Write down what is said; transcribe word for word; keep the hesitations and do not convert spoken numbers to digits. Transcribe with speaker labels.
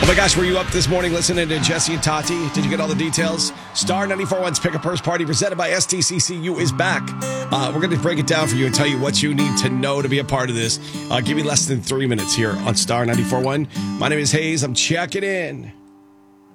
Speaker 1: my gosh, were you up this morning listening to Jesse and Tati? Did you get all the details? Star ninety-four point one's Pick a Purse Party presented by S T C C U is back. Uh, we're going to break it down for you and tell you what you need to know to be a part of this. Uh, give me less than three minutes here on Star ninety-four point one. My name is Hayes. I'm checking in.